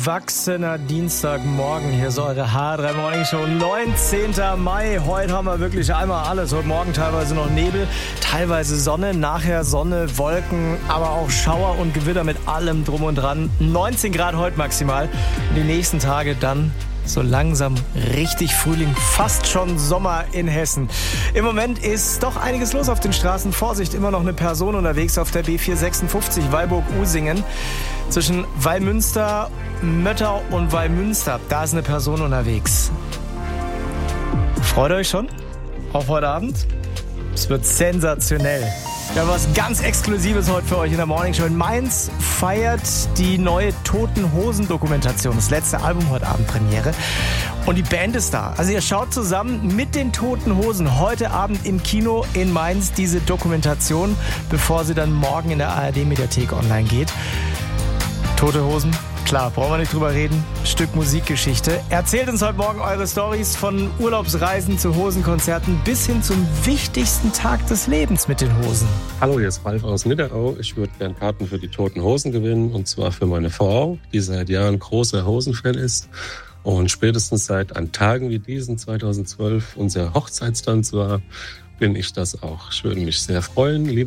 bewachsener Dienstagmorgen. Hier ist eure H3 Morning Show, 19. Mai. Heute haben wir wirklich einmal alles. Heute Morgen teilweise noch Nebel, teilweise Sonne, nachher Sonne, Wolken, aber auch Schauer und Gewitter mit allem drum und dran. 19 Grad heute maximal. Und die nächsten Tage dann so langsam richtig Frühling, fast schon Sommer in Hessen. Im Moment ist doch einiges los auf den Straßen. Vorsicht, immer noch eine Person unterwegs auf der B456 Weilburg-Usingen. Zwischen Wallmünster, Möttau und Wallmünster. Da ist eine Person unterwegs. Freut euch schon auf heute Abend? Es wird sensationell. Ja, was ganz Exklusives heute für euch in der Morning Show. In Mainz feiert die neue Toten Hosen Dokumentation. Das letzte Album heute Abend Premiere. Und die Band ist da. Also ihr schaut zusammen mit den Toten Hosen heute Abend im Kino in Mainz diese Dokumentation, bevor sie dann morgen in der ARD-Mediathek online geht. Tote Hosen. Klar, brauchen wir nicht drüber reden. Stück Musikgeschichte. Erzählt uns heute Morgen eure Storys von Urlaubsreisen zu Hosenkonzerten bis hin zum wichtigsten Tag des Lebens mit den Hosen. Hallo, hier ist Ralf aus Nidderau. Ich würde gerne Karten für die Toten Hosen gewinnen. Und zwar für meine Frau, die seit Jahren großer Hosenfan ist. Und spätestens seit an Tagen wie diesen 2012 unser Hochzeitstanz war, bin ich das auch. Ich würde mich sehr freuen. Liebe